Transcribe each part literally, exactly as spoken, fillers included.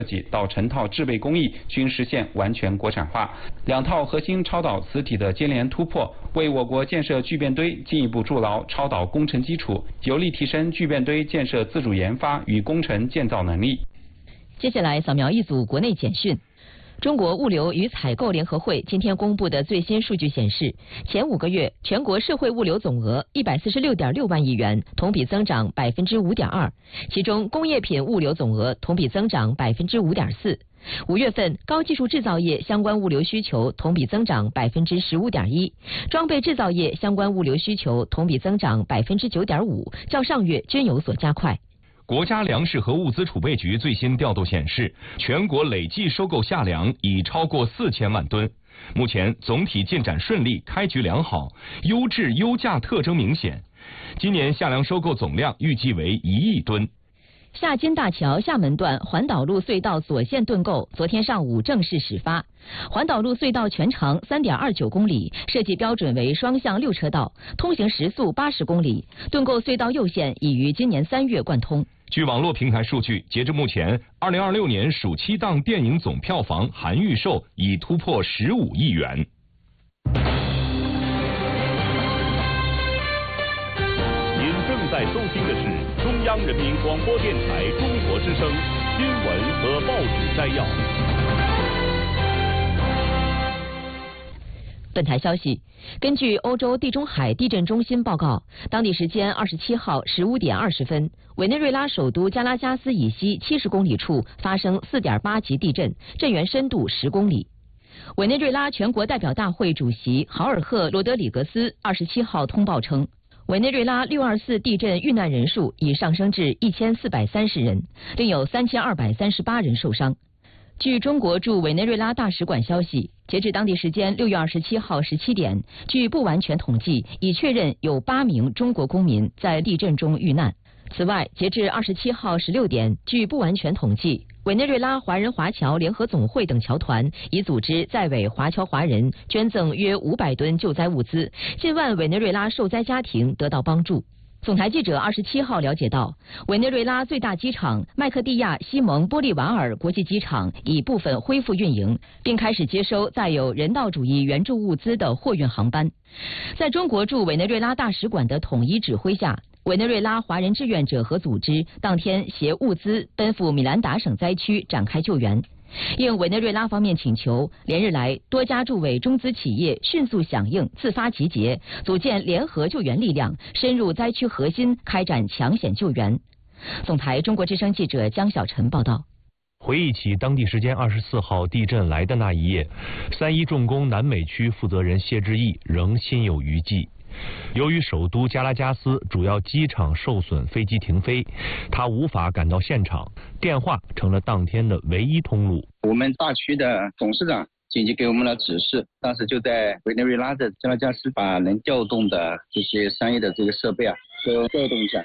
计到成套制备工艺均实现完全国产化。两套核心超导磁体的接连突破，为我国建设聚变堆进一步筑牢超导工程基础，有力提升聚变堆建设自主研发与工程建造能力。 接下来扫描一组国内简讯。中国物流与采购联合会今天公布的最新数据显示，前五个月全国社会物流总额一百四十六点六万亿元，同比增长百分之五点二，其中工业品物流总额同比增长百分之五点四。五月份高技术制造业相关物流需求同比增长百分之十五点一，装备制造业相关物流需求同比增长百分之九点五，较上月均有所加快。 国家粮食和物资储备局最新调度显示，全国累计收购夏粮已超过四千万吨，目前总体进展顺利，开局良好，优质优价特征明显。今年夏粮收购总量预计为一亿吨。 厦金大桥厦门段环岛路隧道左线盾构昨天上午正式始发。环岛路隧道全长 三点二九公里，设计标准为双向六车道，通行时速八十公里。盾构隧道右线已于今年三月贯通。 据网络平台数据，截至目前，二零二六年暑期档电影总票房含预售已突破十五亿元。 您正在收听的是中央人民广播电台中国之声新闻和报纸摘要。 本台消息，根据欧洲地中海地震中心报告，当地时间二十七号十五点二十分，委内瑞拉首都加拉加斯以西七十公里处发生四点八级地震，震源深度十公里。委内瑞拉全国代表大会主席豪尔赫·罗德里格斯二十七号通报称，委内瑞拉六二四地震遇难人数已上升至一千四百三十人，另有三千二百三十八人受伤。据中国驻委内瑞拉大使馆消息，截至当地时间六月二十七号十七点，据不完全统计，已确认有八名中国公民在地震中遇难。此外，截至二十七号十六点，据不完全统计，委内瑞拉华人华侨联合总会等侨团已组织在委华侨华人捐赠约五百吨救灾物资，近万委内瑞拉受灾家庭得到帮助。总台记者二十七号了解到，委内瑞拉最大机场麦克蒂亚西蒙波利瓦尔国际机场已部分恢复运营，并开始接收载有人道主义援助物资的货运航班。在中国驻委内瑞拉大使馆的统一指挥下，委内瑞拉华人志愿者和组织当天携物资奔赴米兰达省灾区展开救援。应委内瑞拉方面请求，连日来多家驻委中资企业迅速响应，自发集结，组建联合救援力量，深入灾区核心，开展抢险救援。总台中国之声记者江小晨报道。 回忆起当地时间二十四号地震来的那一夜，三一重工南美区负责人谢志毅仍心有余悸。由于首都加拉加斯主要机场受损，飞机停飞，他无法赶到现场，电话成了当天的唯一通路。 我们大区的董事长紧急给我们了指示，当时就在委内瑞拉的加拉加斯把能调动的这些商业的这个设备啊都调动一下。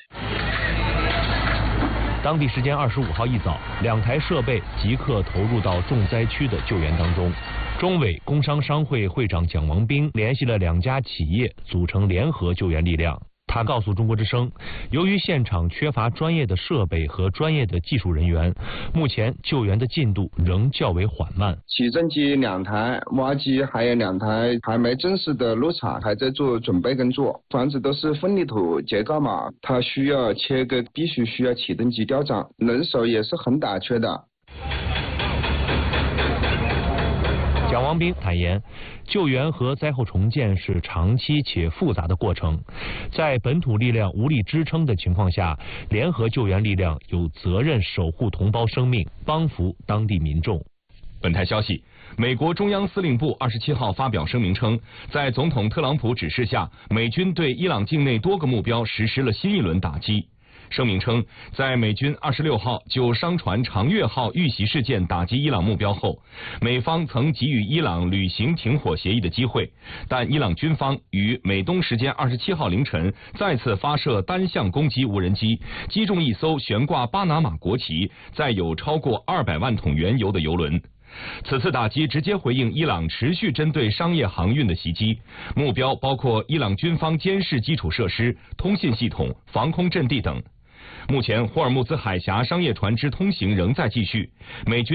当地时间二十五号一早，两台设备即刻投入到重灾区的救援当中。中委工商商会会长蒋王兵联系了两家企业，组成联合救援力量。他告诉中国之声，由于现场缺乏专业的设备和专业的技术人员，目前救援的进度仍较为缓慢。 起重机两台，挖机还有两台，还没正式的入场，还在做准备工作。房子都是分离土结构嘛，它需要切割，必须需要起重机吊装，人手也是很短缺的。 蒋王兵坦言，救援和灾后重建是长期且复杂的过程，在本土力量无力支撑的情况下，联合救援力量有责任守护同胞生命，帮扶当地民众。 本台消息，美国中央司令部二十七号发表声明称，在总统特朗普指示下，美军对伊朗境内多个目标实施了新一轮打击。声明称，在美军二十六号就商船长月号遇袭事件打击伊朗目标后，美方曾给予伊朗履行停火协议的机会，但伊朗军方于美东时间二十七号凌晨再次发射单向攻击无人机，击中一艘悬挂巴拿马国旗、载有超过二百万桶原油的油轮。此次打击直接回应伊朗持续针对商业航运的袭击，目标包括伊朗军方监视基础设施、通信系统、防空阵地等。 目前，霍尔木兹海峡商业船只通行仍在继续，美军